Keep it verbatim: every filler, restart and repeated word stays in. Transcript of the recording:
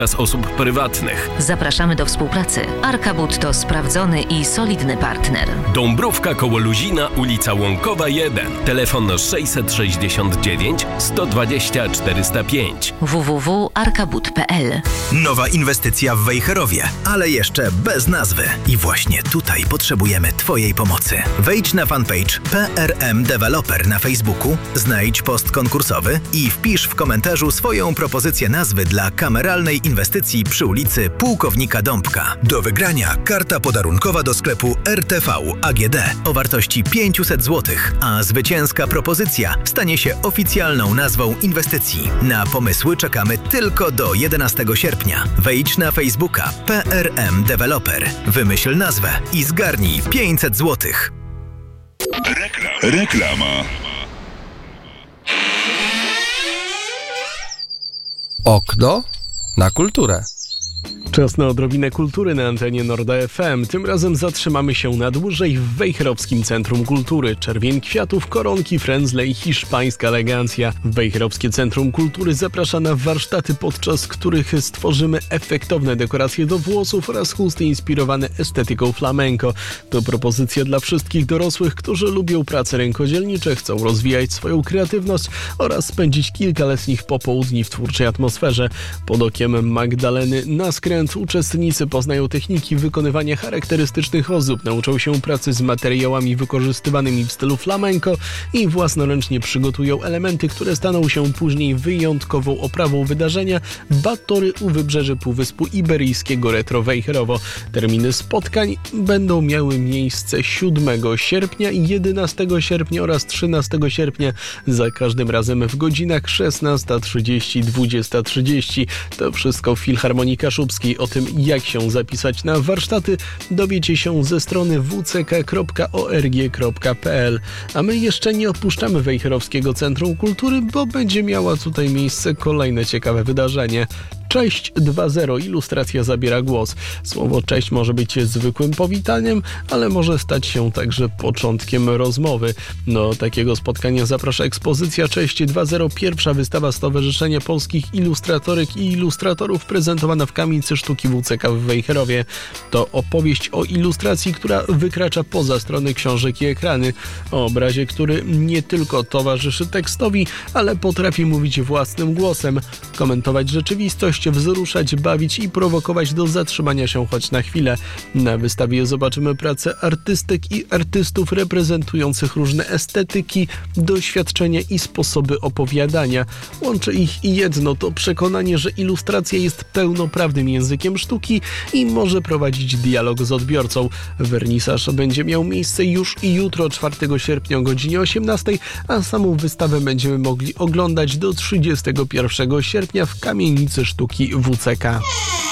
z osób prywatnych. Zapraszamy do współpracy. Arkabud to sprawdzony i solidny partner. Dąbrówka koło Luzina, ulica Łąkowa jeden. Telefon sześćset sześćdziesiąt dziewięć sto dwadzieścia czterysta pięć. w w w kropka arkabud kropka p l. Nowa inwestycja w Wejherowie, ale jeszcze bez nazwy. I właśnie tutaj potrzebujemy Twojej pomocy. Wejdź na fanpage P R M Developer na Facebooku, znajdź post konkursowy i wpisz w komentarzu swoją propozycję nazwy dla kameralnej inwestycji przy ulicy Pułkownika Dąbka. Do wygrania karta podarunkowa do sklepu R T V A G D o wartości pięćset złotych, a zwycięska propozycja stanie się oficjalną nazwą inwestycji. Na pomysły czekamy tylko do jedenastego sierpnia. Wejdź na Facebooka P R M Developer, wymyśl nazwę i zgarnij pięćset złotych. Rekla- Reklama. Okno na kulturę. Czas na odrobinę kultury na antenie Norda F M. Tym razem zatrzymamy się na dłużej w Wejherowskim Centrum Kultury. Czerwień kwiatów, koronki, frędzle i hiszpańska elegancja. Wejherowskie Centrum Kultury zaprasza na warsztaty, podczas których stworzymy efektowne dekoracje do włosów oraz chusty inspirowane estetyką flamenco. To propozycja dla wszystkich dorosłych, którzy lubią prace rękodzielnicze, chcą rozwijać swoją kreatywność oraz spędzić kilka letnich popołudni w twórczej atmosferze. Pod okiem Magdaleny Naskręt uczestnicy poznają techniki wykonywania charakterystycznych ozdób, nauczą się pracy z materiałami wykorzystywanymi w stylu flamenco i własnoręcznie przygotują elementy, które staną się później wyjątkową oprawą wydarzenia Batory u wybrzeży Półwyspu Iberyjskiego Retro Wejherowo. Terminy spotkań będą miały miejsce siódmego sierpnia i jedenastego sierpnia oraz trzynastego sierpnia, za każdym razem w godzinach szesnasta trzydzieści do dwudziestej trzydzieści. To wszystko w Filharmonii Kaszubskiej. O tym, jak się zapisać na warsztaty, dowiecie się ze strony w c k kropka org kropka p l. A my jeszcze nie opuszczamy Wejherowskiego Centrum Kultury, bo będzie miała tutaj miejsce kolejne ciekawe wydarzenie. Cześć dwa zero. Ilustracja zabiera głos. Słowo cześć może być zwykłym powitaniem, ale może stać się także początkiem rozmowy. Do takiego spotkania zaprasza ekspozycja Cześć dwa zero. Pierwsza wystawa Stowarzyszenia Polskich Ilustratorek i Ilustratorów, prezentowana w Kamienicy Sztuki W C K w Wejherowie. To opowieść o ilustracji, która wykracza poza strony książek i ekrany. O obrazie, który nie tylko towarzyszy tekstowi, ale potrafi mówić własnym głosem, komentować rzeczywistość, wzruszać, bawić i prowokować do zatrzymania się choć na chwilę. Na wystawie zobaczymy pracę artystek i artystów reprezentujących różne estetyki, doświadczenia i sposoby opowiadania. Łączy ich i jedno, to przekonanie, że ilustracja jest pełnoprawnym językiem sztuki i może prowadzić dialog z odbiorcą. Wernisaż będzie miał miejsce już i jutro, czwartego sierpnia o godzinie osiemnastej, a samą wystawę będziemy mogli oglądać do trzydziestego pierwszego sierpnia w Kamienicy Sztuki W C K.